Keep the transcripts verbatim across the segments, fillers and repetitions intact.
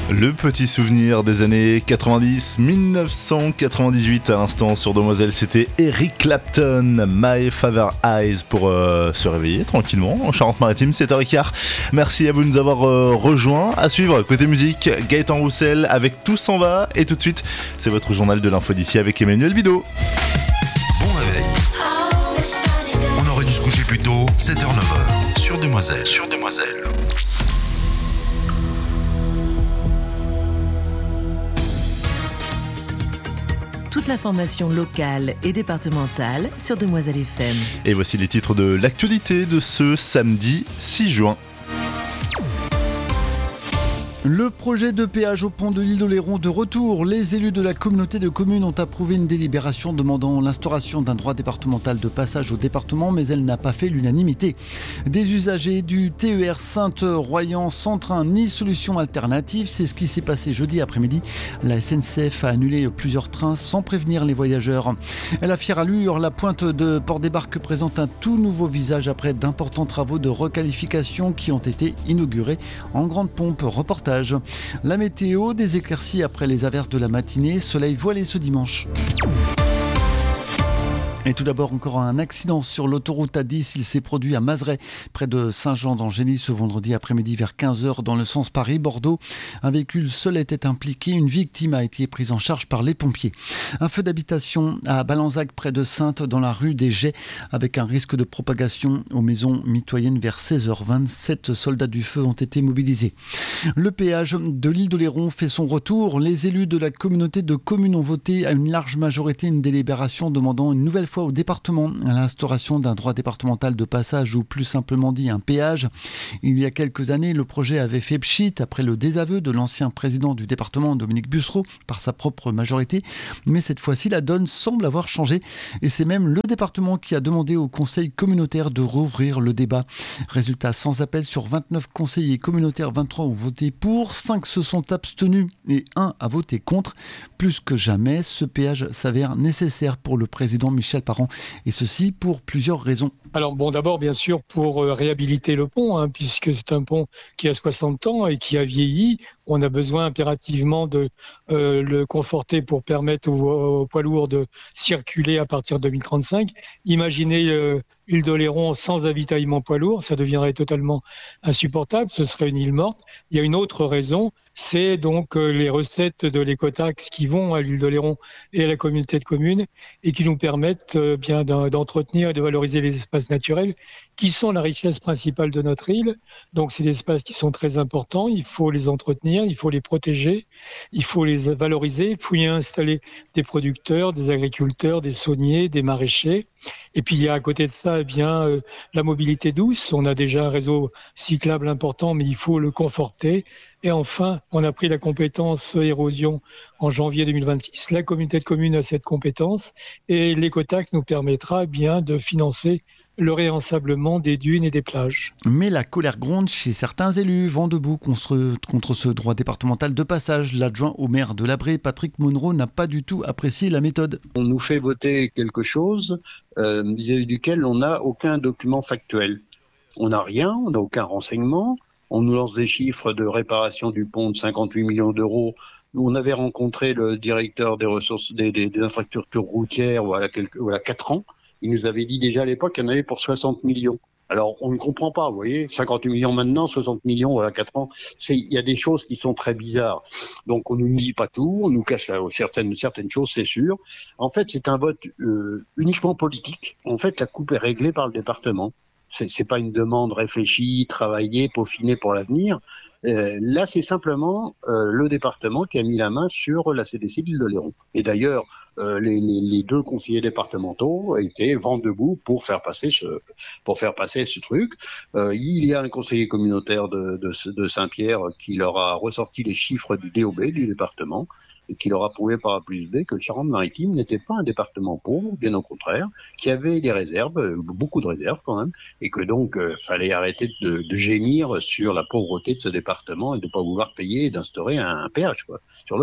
Le petit souvenir des années quatre-vingt-dix, dix-neuf cent quatre-vingt-dix-huit à l'instant sur Demoiselle, c'était Eric Clapton, My Father Eyes pour euh, se réveiller tranquillement en Charente-Maritime, sept heures quinze. Merci à vous de nous avoir euh, rejoints. À suivre, côté musique, Gaëtan Roussel avec Tout s'en va. Et tout de suite, c'est votre journal de l'info d'ici avec Emmanuel Bidot. Bon réveil. On aurait dû se coucher plus tôt, sept heures neuf heures, sur Demoiselle. Sur Demoiselle. Toute l'information locale et départementale sur Demoiselle F M. Et voici les titres de l'actualité de ce samedi six juin. Le projet de péage au pont de l'île d'Oléron de retour. Les élus de la communauté de communes ont approuvé une délibération demandant l'instauration d'un droit départemental de passage au département, mais elle n'a pas fait l'unanimité. Des usagers du T E R Sainte-Royan sans train ni solution alternative, c'est ce qui s'est passé jeudi après-midi. La S N C F a annulé plusieurs trains sans prévenir les voyageurs. À la fière allure, la pointe de Port-des-Barques présente un tout nouveau visage après d'importants travaux de requalification qui ont été inaugurés en grande pompe. Reportage. La météo, des éclaircies après les averses de la matinée, soleil voilé ce dimanche. Et tout d'abord, encore un accident sur l'autoroute A dix. Il s'est produit à Mazeray, près de Saint-Jean-d'Angély, ce vendredi après-midi vers quinze heures dans le sens Paris-Bordeaux. Un véhicule seul était impliqué. Une victime a été prise en charge par les pompiers. Un feu d'habitation à Balanzac, près de Saintes, dans la rue des Jets, avec un risque de propagation aux maisons mitoyennes vers seize heures vingt. Sept soldats du feu ont été mobilisés. Le péage de l'île d'Oléron fait son retour. Les élus de la communauté de communes ont voté à une large majorité une délibération demandant une nouvelle fois au département à l'instauration d'un droit départemental de passage ou plus simplement dit un péage. Il y a quelques années, le projet avait fait pchit après le désaveu de l'ancien président du département, Dominique Bussereau, par sa propre majorité. Mais cette fois-ci, la donne semble avoir changé et c'est même le département qui a demandé au conseil communautaire de rouvrir le débat. Résultat, sans appel sur vingt-neuf conseillers communautaires, vingt-trois ont voté pour, cinq se sont abstenus et un a voté contre. Plus que jamais, ce péage s'avère nécessaire pour le président Michel Parent, et ceci pour plusieurs raisons. Alors bon, d'abord bien sûr pour euh, réhabiliter le pont, hein, puisque c'est un pont qui a soixante ans et qui a vieilli. On a besoin impérativement de euh, le conforter pour permettre aux, aux poids lourds de circuler à partir de deux mille trente-cinq. Imaginez euh, l'île d'Oléron sans avitaillement poids lourd, ça deviendrait totalement insupportable, ce serait une île morte. Il y a une autre raison, c'est donc euh, les recettes de l'écotaxe qui vont à l'île d'Oléron et à la communauté de communes et qui nous permettent euh, bien d'entretenir et de valoriser les espaces naturels qui sont la richesse principale de notre île. Donc c'est des espaces qui sont très importants, il faut les entretenir, il faut les protéger, il faut les valoriser, il faut y installer des producteurs, des agriculteurs, des sauniers, des maraîchers. Et puis il y a à côté de ça eh bien, euh, la mobilité douce. On a déjà un réseau cyclable important, mais il faut le conforter. Et enfin, on a pris la compétence érosion en janvier deux mille vingt-six. La communauté de communes a cette compétence et l'écotaxe nous permettra eh bien de financer le réensablement des dunes et des plages. Mais la colère gronde chez certains élus, vent debout contre, contre ce droit départemental de passage. L'adjoint au maire de Labré, Patrick Monroe, n'a pas du tout apprécié la méthode. On nous fait voter quelque chose euh, vis-à-vis duquel on n'a aucun document factuel. On n'a rien, on n'a aucun renseignement. On nous lance des chiffres de réparation du pont de cinquante-huit millions d'euros. Nous, on avait rencontré le directeur des ressources, des, des, des infrastructures routières voilà, quelques, voilà quatre ans. Il nous avait dit déjà à l'époque qu'il y en avait pour soixante millions. Alors, on ne comprend pas, vous voyez, cinquante-huit millions maintenant, soixante millions, voilà, quatre ans. C'est, il y a des choses qui sont très bizarres. Donc, on ne nous dit pas tout, on nous cache là, certaines, certaines choses, c'est sûr. En fait, c'est un vote euh, uniquement politique. En fait, la coupe est réglée par le département. C'est, c'est pas une demande réfléchie, travaillée, peaufinée pour l'avenir. Euh, là, c'est simplement euh, le département qui a mis la main sur la C D C de l'île d'Oléron. Et d'ailleurs, euh, les, les, les deux conseillers départementaux étaient vent debout pour faire passer ce, pour faire passer ce truc. Euh, il y a un conseiller communautaire de, de, de Saint-Pierre qui leur a ressorti les chiffres du D O B du département et qui leur a prouvé par A plus B que le Charente-Maritime n'était pas un département pauvre, bien au contraire, qui avait des réserves, beaucoup de réserves quand même, et que donc euh, fallait arrêter de, de gémir sur la pauvreté de ce département et de ne pas vouloir payer et d'instaurer un, un péage quoi, sur le pont.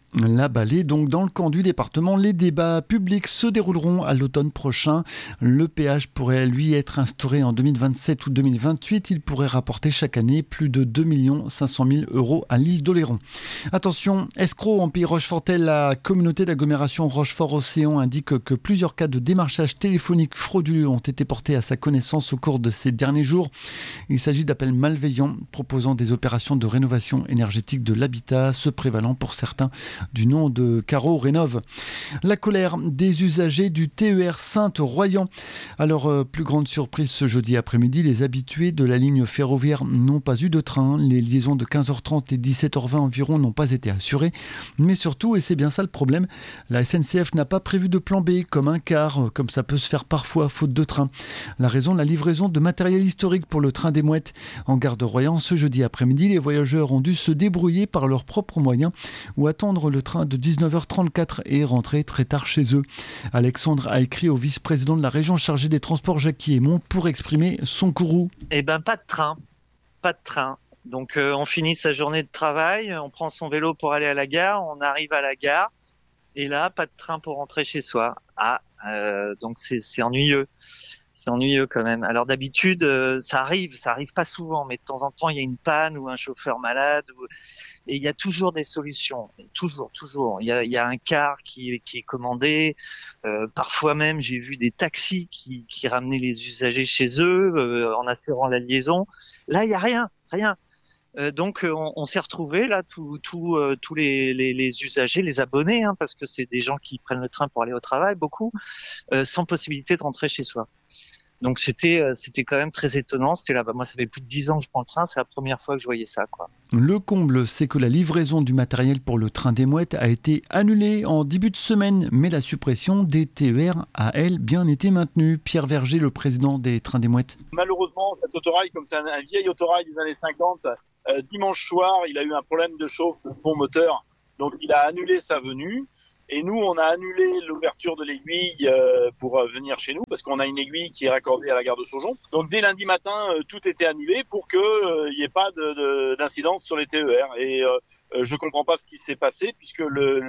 La Ballaie, donc dans le camp du département, les débats publics se dérouleront à l'automne prochain. Le péage pourrait lui être instauré en deux mille vingt-sept ou deux mille vingt-huit. Il pourrait rapporter chaque année plus de deux millions cinq cent mille euros à l'île d'Oléron. Attention, escroc en Pays Rochefortais, la communauté d'agglomération Rochefort-Océan indique que plusieurs cas de démarchage téléphonique frauduleux ont été portés à sa connaissance au cours de ces derniers jours. Il s'agit d'appels malveillants proposant des opérations de rénovation énergétique de l'habitat, se prévalant pour certains du nom de Caro Rénov. La colère des usagers du T E R Sainte-Royan. À leur euh, plus grande surprise ce jeudi après-midi, les habitués de la ligne ferroviaire n'ont pas eu de train. Les liaisons de quinze heures trente et dix-sept heures vingt environ n'ont pas été assurées. Mais surtout, et c'est bien ça le problème, la S N C F n'a pas prévu de plan B comme un car, comme ça peut se faire parfois faute de train. La raison, la livraison de matériel historique pour le train des Mouettes. En gare de Royan, ce jeudi après-midi, les voyageurs ont dû se débrouiller par leurs propres moyens ou attendre le train de dix-neuf heures trente-quatre et rentrer très tard chez eux. Alexandre a écrit au vice-président de la région chargé des transports Jackie Aymon pour exprimer son courroux. Eh ben pas de train, pas de train. Donc euh, on finit sa journée de travail, on prend son vélo pour aller à la gare, on arrive à la gare et là pas de train pour rentrer chez soi. Ah, euh, donc c'est, c'est ennuyeux. C'est ennuyeux quand même. Alors d'habitude, euh, ça arrive, ça arrive pas souvent, mais de temps en temps, il y a une panne ou un chauffeur malade, ou... et il y a toujours des solutions. Toujours, toujours. Il y a, il y a un car qui, qui est commandé. Euh, parfois même, j'ai vu des taxis qui, qui ramenaient les usagers chez eux euh, en assurant la liaison. Là, il y a rien, rien. Euh, donc, on, on s'est retrouvés là, tous tout, euh, tous les, les, les usagers, les abonnés, hein, parce que c'est des gens qui prennent le train pour aller au travail, beaucoup, euh, sans possibilité de rentrer chez soi. Donc c'était euh, c'était quand même très étonnant. C'était là, bah, moi ça fait plus de dix ans que je prends le train, c'est la première fois que je voyais ça, quoi. Le comble, c'est que la livraison du matériel pour le train des Mouettes a été annulée en début de semaine, mais la suppression des T E R a, elle, bien été maintenue. Pierre Verger, le président des trains des Mouettes. Malheureusement, cet autorail, comme c'est un, un vieil autorail des années cinquante, euh, dimanche soir, il a eu un problème de chauffe de son moteur, donc il a annulé sa venue. Et nous, on a annulé l'ouverture de l'aiguille euh, pour euh, venir chez nous, parce qu'on a une aiguille qui est raccordée à la gare de Saujon. Donc dès lundi matin, euh, tout était annulé pour qu'il n'y euh, ait pas de, de, d'incidence sur les T E R. Et euh, je comprends pas ce qui s'est passé, puisque le,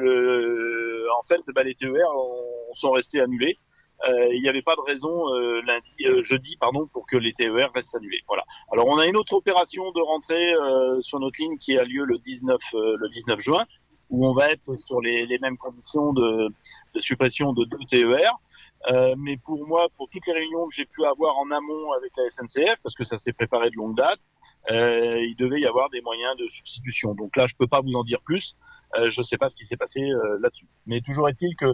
le, en fait, bah, les T E R ont, sont restés annulés. Euh, il n'y avait pas de raison euh, lundi, euh, jeudi, pardon, pour que les T E R restent annulés. Voilà. Alors on a une autre opération de rentrée euh, sur notre ligne qui a lieu le dix-neuf, euh, le dix-neuf juin. Où on va être sur les, les mêmes conditions de, de suppression de deux T E R. Euh, mais pour moi, pour toutes les réunions que j'ai pu avoir en amont avec la S N C F, parce que ça s'est préparé de longue date, euh, il devait y avoir des moyens de substitution. Donc là, je peux pas vous en dire plus. Euh, je sais pas ce qui s'est passé euh, là-dessus. Mais toujours est-il que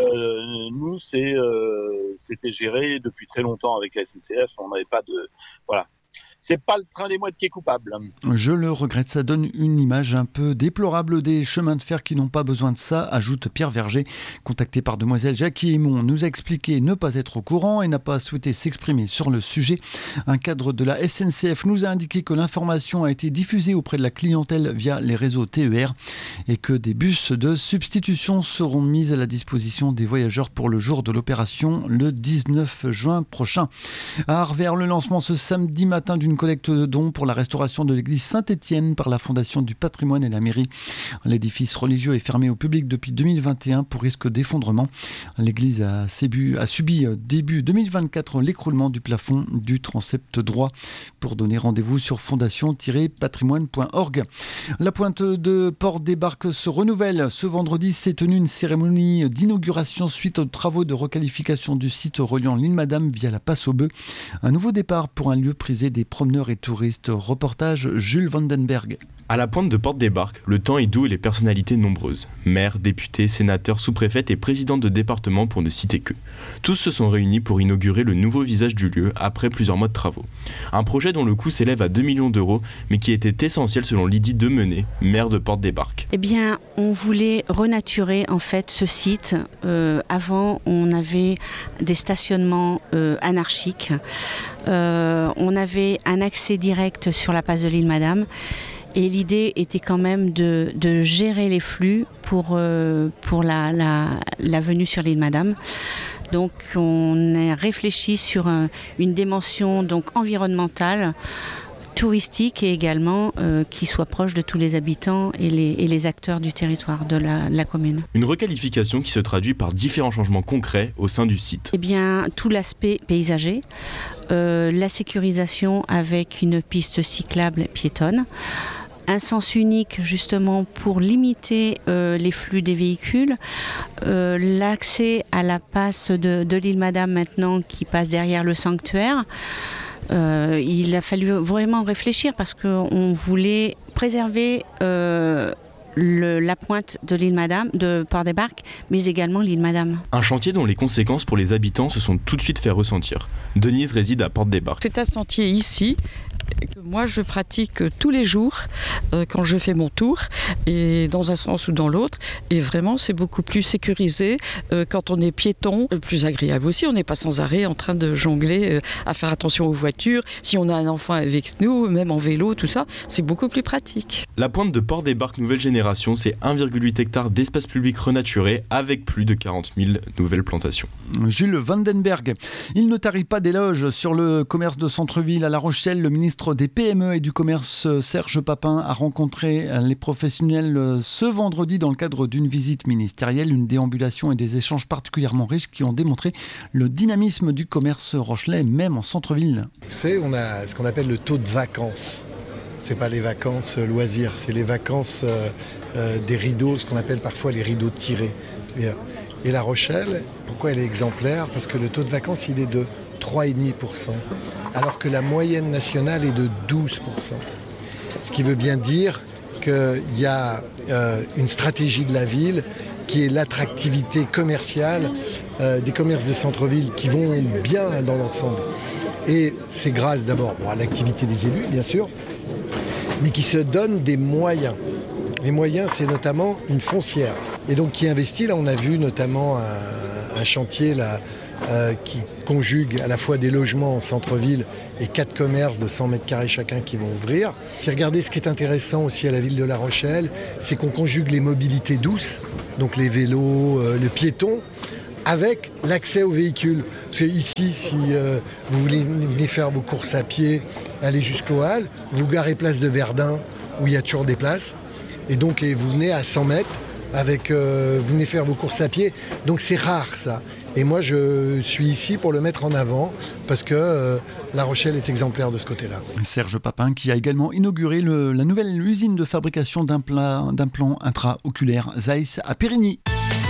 euh, nous, c'est, euh, c'était géré depuis très longtemps avec la S N C F. On n'avait pas de... Voilà. C'est pas le train des Mouettes qui est coupable. Je le regrette, ça donne une image un peu déplorable des chemins de fer qui n'ont pas besoin de ça, ajoute Pierre Verger. Contacté par Demoiselle Jackie Aymon, nous a expliqué ne pas être au courant et n'a pas souhaité s'exprimer sur le sujet. Un cadre de la S N C F nous a indiqué que l'information a été diffusée auprès de la clientèle via les réseaux T E R et que des bus de substitution seront mis à la disposition des voyageurs pour le jour de l'opération le dix-neuf juin prochain. À Arvers, le lancement ce samedi matin d'une collecte de dons pour la restauration de l'église Saint-Étienne par la Fondation du patrimoine et la mairie. L'édifice religieux est fermé au public depuis deux mille vingt et un pour risque d'effondrement. L'église a, sébu, a subi début deux mille vingt-quatre l'écroulement du plafond du transept droit. Pour donner rendez-vous sur fondation tiret patrimoine point org. La pointe de Port-des-Barques se renouvelle. Ce vendredi s'est tenue une cérémonie d'inauguration suite aux travaux de requalification du site reliant l'île Madame via la passe aux bœufs. Un nouveau départ pour un lieu prisé des promeneurs et touristes. Reportage Jules Vandenberg. À la pointe de Port-des-Barques, le temps est doux et les personnalités nombreuses. Maires, députés, sénateurs, sous-préfètes et présidents de départements pour ne citer qu'eux. Tous se sont réunis pour inaugurer le nouveau visage du lieu après plusieurs mois de travaux. Un projet dont le coût s'élève à deux millions d'euros, mais qui était essentiel selon Lydie Demenet, maire de Port-des-Barques. Eh bien, on voulait renaturer en fait ce site. Euh, avant, on avait des stationnements euh, anarchiques. Euh, on avait un accès direct sur la passe de l'île Madame. Et l'idée était quand même de, de gérer les flux pour, euh, pour la, la, la venue sur l'île Madame. Donc on a réfléchi sur un, une dimension donc, environnementale, touristique et également euh, qui soit proche de tous les habitants et les, et les acteurs du territoire de la, de la commune. Une requalification qui se traduit par différents changements concrets au sein du site. Eh bien, tout l'aspect paysager, euh, la sécurisation avec une piste cyclable piétonne, un sens unique justement pour limiter euh, les flux des véhicules, euh, l'accès à la passe de, de l'île Madame maintenant qui passe derrière le sanctuaire. Euh, il a fallu vraiment réfléchir parce qu'on voulait préserver euh, le, la pointe de l'île Madame, de Port-des-Barques, mais également l'île Madame. Un chantier dont les conséquences pour les habitants se sont tout de suite fait ressentir. Denise réside à Port-des-Barques. C'est un sentier ici que moi je pratique tous les jours euh, quand je fais mon tour, et dans un sens ou dans l'autre, et vraiment c'est beaucoup plus sécurisé euh, quand on est piéton, euh, plus agréable aussi, on n'est pas sans arrêt en train de jongler, euh, à faire attention aux voitures, si on a un enfant avec nous, même en vélo, tout ça, c'est beaucoup plus pratique. La pointe de Port-des-Barques nouvelle génération, c'est un virgule huit hectares d'espace public renaturé avec plus de quarante mille nouvelles plantations. Jules Vandenberg, il ne tarit pas d'éloges sur le commerce de centre-ville à La Rochelle. Le ministre des P M E et du commerce Serge Papin a rencontré les professionnels ce vendredi dans le cadre d'une visite ministérielle, une déambulation et des échanges particulièrement riches qui ont démontré le dynamisme du commerce rochelais, même en centre-ville. Vous savez, on a ce qu'on appelle le taux de vacances. C'est pas les vacances loisirs, c'est les vacances euh, euh, des rideaux, ce qu'on appelle parfois les rideaux tirés. C'est-à-dire, et La Rochelle, pourquoi elle est exemplaire ? Parce que le taux de vacances, il est de trois virgule cinq pour cent, alors que la moyenne nationale est de douze pour cent. Ce qui veut bien dire qu'il y a euh, une stratégie de la ville qui est l'attractivité commerciale euh, des commerces de centre-ville qui vont bien dans l'ensemble. Et c'est grâce d'abord bon, à l'activité des élus, bien sûr, mais qui se donnent des moyens. Les moyens, c'est notamment une foncière. Et donc qui investit, là on a vu notamment un, un chantier là, euh, qui conjugue à la fois des logements en centre-ville et quatre commerces de cent mètres carrés chacun qui vont ouvrir. Puis regardez, ce qui est intéressant aussi à la ville de La Rochelle, c'est qu'on conjugue les mobilités douces, donc les vélos, euh, le piéton, avec l'accès aux véhicules. Parce que ici, si euh, vous voulez venir faire vos courses à pied, aller jusqu'aux Halles, vous garez place de Verdun, où il y a toujours des places, et donc et vous venez à cent mètres, avec, euh, vous venez faire vos courses à pied. Donc c'est rare ça. Et moi je suis ici pour le mettre en avant, parce que euh, La Rochelle est exemplaire de ce côté-là. Serge Papin qui a également inauguré le, la nouvelle usine de fabrication d'implants, d'implants intra-oculaires Zeiss à Périgny.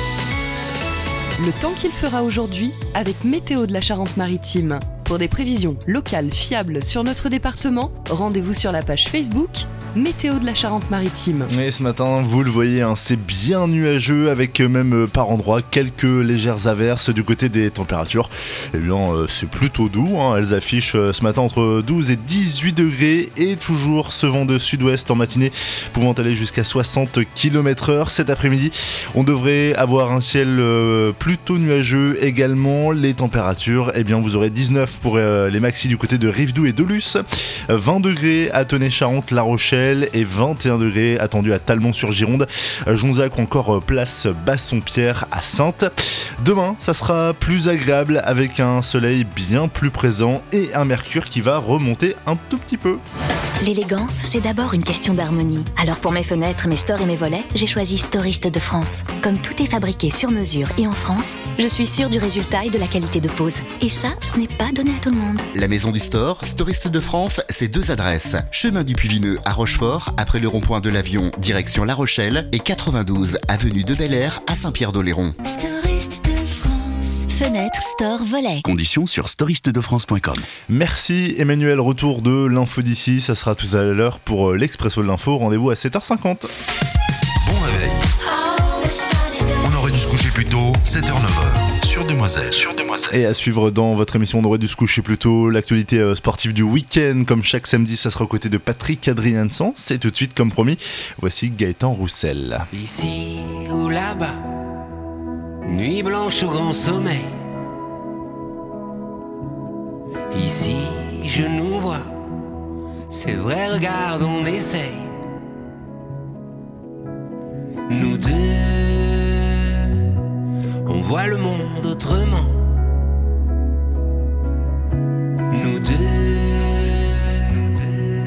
Le temps qu'il fera aujourd'hui avec Météo de la Charente-Maritime. Pour des prévisions locales fiables sur notre département, rendez-vous sur la page Facebook Météo de la Charente-Maritime. Et ce matin, vous le voyez, hein, c'est bien nuageux avec même euh, par endroits quelques légères averses. Du côté des températures, eh bien, euh, c'est plutôt doux. Hein. Elles affichent euh, ce matin entre douze et dix-huit degrés et toujours ce vent de sud-ouest en matinée pouvant aller jusqu'à soixante kilomètres heure. Cet après-midi, on devrait avoir un ciel euh, plutôt nuageux également. Les températures, eh bien, vous aurez dix-neuf pour euh, les maxis du côté de Rivedoux et Doluce, vingt degrés à Tenay-Charente, La Rochelle et vingt et un degrés attendus à Talmont-sur-Gironde, Jonzac ou encore place Bassompierre à Saintes. Demain, ça sera plus agréable avec un soleil bien plus présent et un mercure qui va remonter un tout petit peu. L'élégance, c'est d'abord une question d'harmonie. Alors pour mes fenêtres, mes stores et mes volets, j'ai choisi Storiste de France. Comme tout est fabriqué sur mesure et en France, je suis sûre du résultat et de la qualité de pose. Et ça, ce n'est pas donné à tout le monde. La maison du store, Storiste de France, c'est deux adresses. Chemin du Puy-Vineux à Rochefort, après le rond-point de l'Avion, direction La Rochelle, et quatre-vingt-douze avenue de Bel-Air à Saint-Pierre-d'Oléron. Storiste de France. Fenêtre, store, volet. Conditions sur storiste de france point com. Merci Emmanuel, retour de l'info d'ici, ça sera tout à l'heure pour l'Expresso de l'info, rendez-vous à sept heures cinquante. Bon réveil. On aurait dû se coucher plus tôt, sept heures neuf heures, sur Demoiselle. Sur Demoiselle. Et à suivre dans votre émission, on aurait dû se coucher plus tôt, l'actualité sportive du week-end, comme chaque samedi, ça sera aux côtés de Patrick Adrianson. C'est tout de suite, comme promis, voici Gaëtan Roussel. Ici ou là-bas, nuit blanche au grand sommeil. Ici, je nous vois, c'est vrai, regarde, on essaye. Nous deux, on voit le monde autrement.